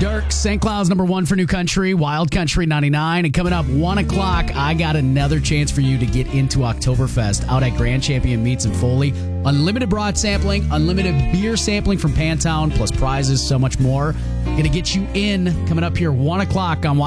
Dirk, St. Cloud's #1 for New Country, Wild Country 99. And coming up 1 o'clock, I got another chance for you to get into Oktoberfest out at Grand Champion Meats in Foley. Unlimited broad sampling, unlimited beer sampling from Pantown, plus prizes, so much more. Going to get you in coming up here 1 o'clock on